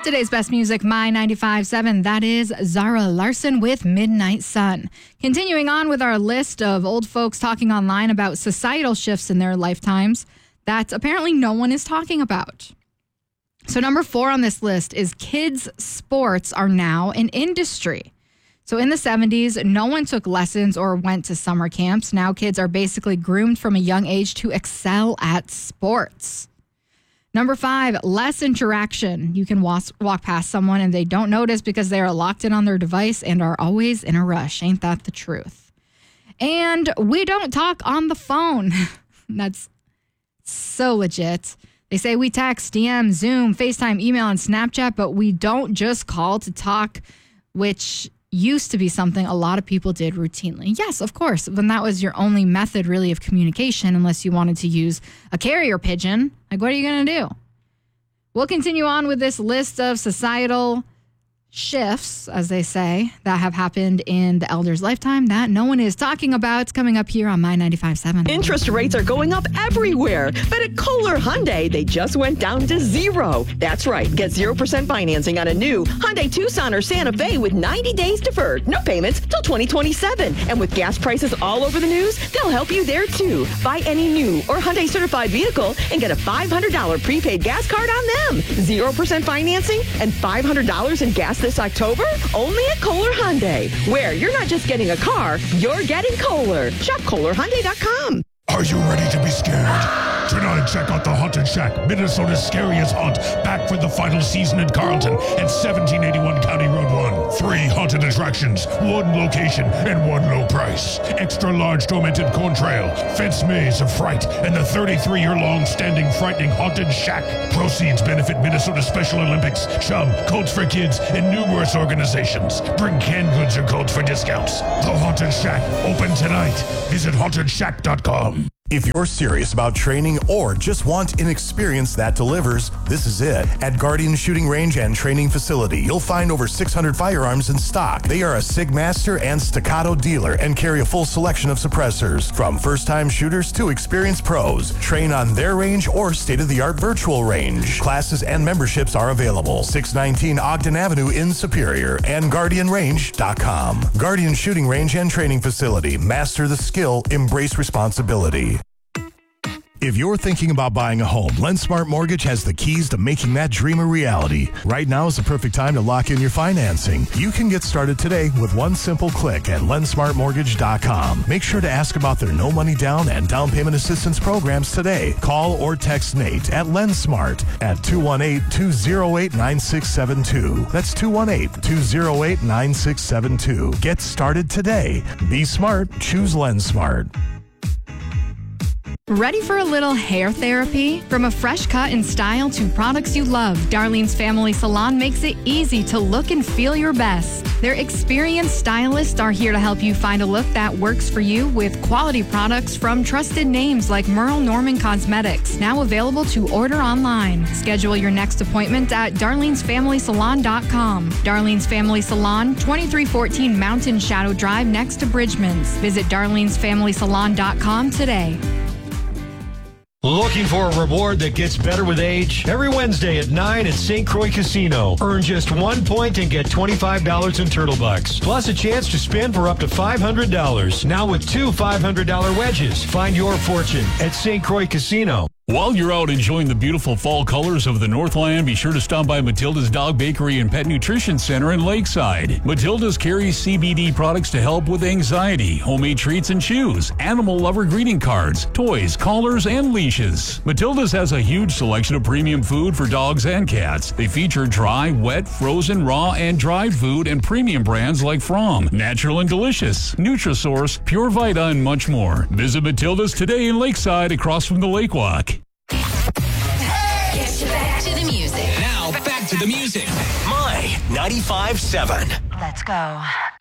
Today's best music, My 95.7. That is Zara Larsson with Midnight Sun. Continuing on with our list of old folks talking online about societal shifts in their lifetimes that apparently no one is talking about. So number 4 on this list is kids' sports are now an industry. So in the 70s, no one took lessons or went to summer camps. Now kids are basically groomed from a young age to excel at sports. Number 5, less interaction. You can walk past someone and they don't notice because they are locked in on their device and are always in a rush. Ain't that the truth? And we don't talk on the phone. That's so legit. They say we text, DM, Zoom, FaceTime, email, and Snapchat, but we don't just call to talk, which used to be something a lot of people did routinely. Yes, of course, when that was your only method really of communication, unless you wanted to use a carrier pigeon. Like, what are you going to do? We'll continue on with this list of societal shifts, as they say, that have happened in the elder's lifetime that no one is talking about. It's coming up here on My 95.7. Interest rates are going up everywhere, but at Kohler Hyundai, they just went down to 0. That's right. Get 0% financing on a new Hyundai Tucson or Santa Fe with 90 days deferred. No payments till 2027. And with gas prices all over the news, they'll help you there too. Buy any new or Hyundai certified vehicle and get a $500 prepaid gas card on them. 0% financing and $500 in gas this October? Only at Kohler Hyundai, where you're not just getting a car, you're getting Kohler. Shop KohlerHyundai.com. Are you ready to be scared? Tonight, check out the Haunted Shack, Minnesota's scariest haunt, back for the final season in Carlton at 1781 County Road 1. 3 haunted attractions, 1 location, and 1 low price. Extra large tormented corn trail, fence maze of fright, and the 33-year-long standing frightening Haunted Shack. Proceeds benefit Minnesota Special Olympics, Chum, Coats for Kids, and numerous organizations. Bring canned goods or codes for discounts. The Haunted Shack, open tonight. Visit HauntedShack.com. If you're serious about training or just want an experience that delivers, this is it. At Guardian Shooting Range and Training Facility, you'll find over 600 firearms in stock. They are a SIG Master and Staccato dealer and carry a full selection of suppressors. From first-time shooters to experienced pros, train on their range or state-of-the-art virtual range. Classes and memberships are available. 619 Ogden Avenue in Superior and GuardianRange.com. Guardian Shooting Range and Training Facility. Master the skill, embrace responsibility. If you're thinking about buying a home, LendSmart Mortgage has the keys to making that dream a reality. Right now is the perfect time to lock in your financing. You can get started today with one simple click at LendSmartMortgage.com. Make sure to ask about their no money down and down payment assistance programs today. Call or text Nate at LendSmart at 218-208-9672. That's 218-208-9672. Get started today. Be smart. Choose LendSmart. Ready for a little hair therapy? From a fresh cut and style to products you love, Darlene's Family Salon makes it easy to look and feel your best. Their experienced stylists are here to help you find a look that works for you with quality products from trusted names like Merle Norman Cosmetics, now available to order online. Schedule your next appointment at darlenesfamilysalon.com. Darlene's Family Salon, 2314 Mountain Shadow Drive next to Bridgman's. Visit darlenesfamilysalon.com today. Looking for a reward that gets better with age? Every Wednesday at 9 at St. Croix Casino. Earn just 1 point and get $25 in Turtle Bucks. Plus a chance to spin for up to $500. Now with 2 $500 wedges. Find your fortune at St. Croix Casino. While you're out enjoying the beautiful fall colors of the Northland, be sure to stop by Matilda's Dog Bakery and Pet Nutrition Center in Lakeside. Matilda's carries CBD products to help with anxiety, homemade treats and chews, animal lover greeting cards, toys, collars, and leashes. Matilda's has a huge selection of premium food for dogs and cats. They feature dry, wet, frozen, raw, and dried food and premium brands like From, Natural and Delicious, Nutrisource, Pure Vita, and much more. Visit Matilda's today in Lakeside across from the Lake Walk. Get you back to the music. Now, back to the music. My 95.7. Let's go.